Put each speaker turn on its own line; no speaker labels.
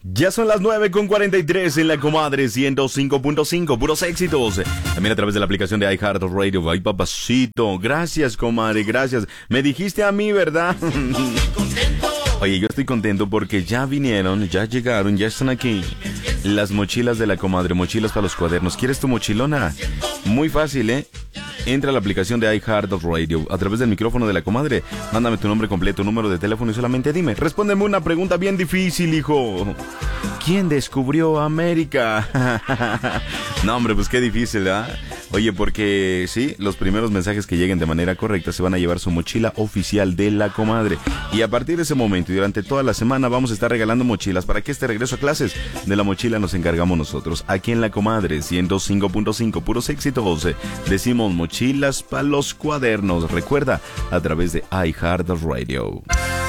Ya son las 9:43 en la Comadre 105.5, puros éxitos. También a través de la aplicación de iHeartRadio. Ay, papacito, gracias, comadre, gracias. Me dijiste a mí, ¿verdad? Oye, yo estoy contento porque ya vinieron, ya llegaron, ya están aquí. Las mochilas de la comadre, mochilas para los cuadernos. ¿Quieres tu mochilona? Muy fácil, ¿eh? Entra a la aplicación de iHeartRadio a través del micrófono de la comadre. Mándame tu nombre completo, número de teléfono y solamente dime. Respóndeme una pregunta bien difícil, hijo. ¿Quién descubrió América? No, hombre, pues qué difícil, ¿verdad? Oye, porque sí, los primeros mensajes que lleguen de manera correcta se van a llevar su mochila oficial de la comadre. Y a partir de ese momento y durante toda la semana vamos a estar regalando mochilas para que este regreso a clases de la mochila nos encargamos nosotros. Aquí en la comadre 105.5, puros éxitos. Decimos mochilas para los cuadernos. Recuerda, a través de iHeartRadio.